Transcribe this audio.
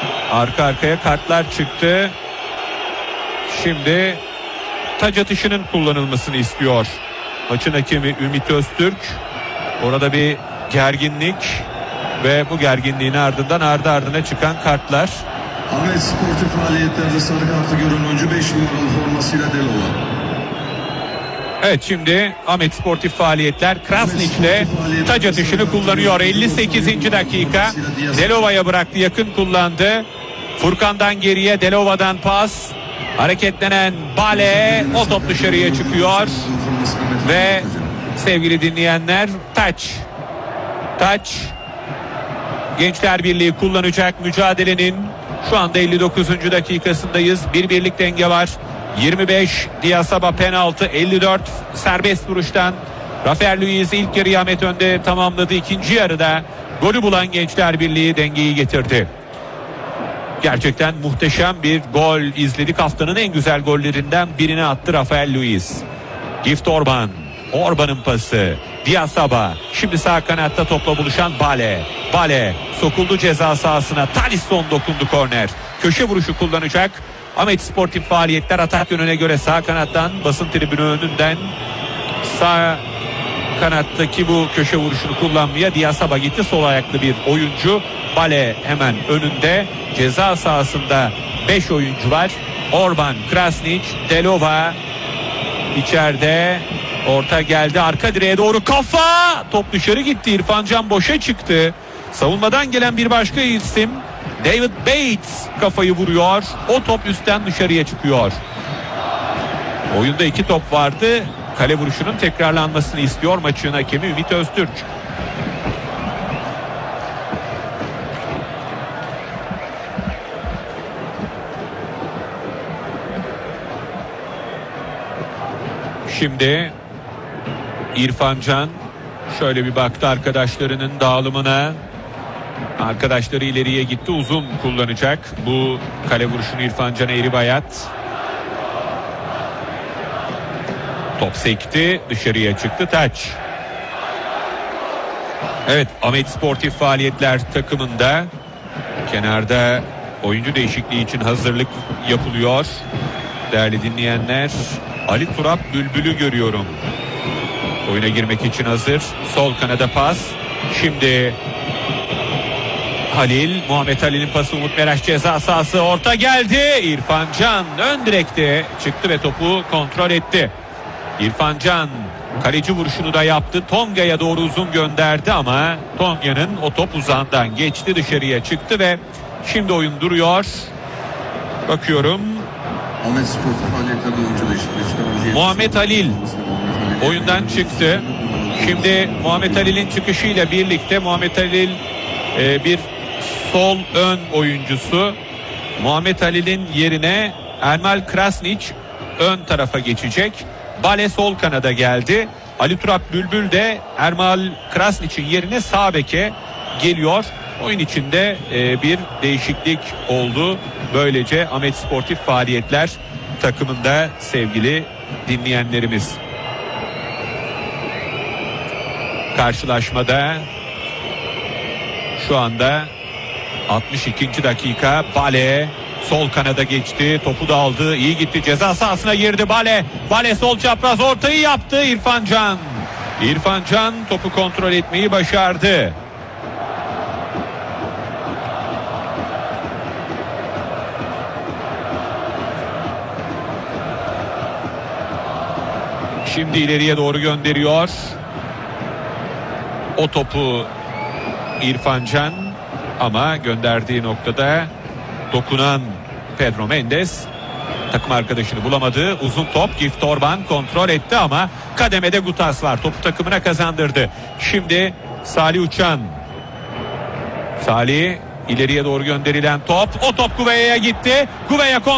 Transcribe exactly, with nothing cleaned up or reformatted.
Arka arkaya kartlar çıktı. Şimdi taç atışının kullanılmasını istiyor maçın hakemi Ümit Öztürk. Orada bir gerginlik ve bu gerginliğin ardından ardı ardına çıkan kartlar. Ahmet sportif faaliyetlerde sarı kartı gören oyuncu beş numaralı formasıyla Delova. Evet, şimdi Ahmet sportif faaliyetler Krasniç'le taç atışını kullanıyor. elli sekizinci dakika. Delova'ya bıraktı, yakın kullandı. Furkan'dan geriye, Delova'dan pas. Hareketlenen Bale, o top dışarıya çıkıyor. Ve sevgili dinleyenler, taç. Taç. Gençler Birliği kullanacak mücadelenin şu anda elli dokuzuncu dakikasındayız. Bir birlik denge var. yirmi beş Diasaba penaltı, elli dört serbest vuruştan Rafael Luiz ilk yarı Ahmet önde tamamladı. İkinci yarıda golü bulan Gençler Birliği dengeyi getirdi. Gerçekten muhteşem bir gol izledik. Haftanın en güzel gollerinden birini attı Rafael Luiz. Gift Orban. Orban'ın pası. Diasaba. Şimdi sağ kanatta topla buluşan Bale. Bale sokuldu ceza sahasına. Talisson dokundu, korner. Köşe vuruşu kullanacak. Ahmet sportif faaliyetler atak yönüne göre sağ kanattan, basın tribünü önünden sağ kanattaki bu köşe vuruşunu kullanmaya Diasaba gitti. Sol ayaklı bir oyuncu. Bale hemen önünde. Ceza sahasında beş oyuncu var. Orban, Krasnić, Delova içeride. Orta geldi, arka direğe doğru kafa. Top dışarı gitti. İrfan Can boşa çıktı. Savunmadan gelen bir başka isim David Bates kafayı vuruyor. O top üstten dışarıya çıkıyor. Oyunda iki top vardı. Kale vuruşunun tekrarlanmasını istiyor maçın hakemi Ümit Öztürk. Şimdi İrfan Can şöyle bir baktı arkadaşlarının dağılımına. Arkadaşları ileriye gitti, uzun kullanacak. Bu kale vuruşunu İrfan Can Eğribayat. Top sekti, dışarıya çıktı, taç. Evet, Ahmet sportif faaliyetler takımında kenarda oyuncu değişikliği için hazırlık yapılıyor. Değerli dinleyenler, Ali Turap Bülbül'ü görüyorum. Oyuna girmek için hazır. Sol kanada pas. Şimdi Halil, Muhammed Halil'in pası, Umut Meraş ceza sahası, orta geldi. İrfan Can ön direkte çıktı ve topu kontrol etti. İrfan Can kaleci vuruşunu da yaptı. Tonga'ya doğru uzun gönderdi ama Tonga'nın o top uzağından geçti, dışarıya çıktı ve şimdi oyun duruyor. Bakıyorum. Muhammed Halil oyundan çıktı. Şimdi Muhammed Halil'in çıkışıyla birlikte Muhammed Halil e, bir sol ön oyuncusu. Muhammed Halil'in yerine Ermal Krasnić ön tarafa geçecek. Bale sol kanada geldi. Ali Turap Bülbül de Ermal Krasnić'in yerine sağ beke geliyor. Oyun içinde e, bir değişiklik oldu. Böylece Ahmet sportif faaliyetler takımında sevgili dinleyenlerimiz. Karşılaşmada şu anda altmış ikinci dakika. Bale sol kanada geçti, topu da aldı, iyi gitti, ceza sahasına girdi Bale. Bale sol çapraz ortayı yaptı. İrfan Can. İrfan Can topu kontrol etmeyi başardı. Şimdi ileriye doğru gönderiyor. O topu İrfan Can ama gönderdiği noktada dokunan Pedro Mendes takım arkadaşını bulamadı. Uzun top, Gift Orban kontrol etti ama kademede Gutas var. Topu takımına kazandırdı. Şimdi Salih Uçan. Salih ileriye doğru gönderilen top. O top Gouvea'ya gitti. Gouveia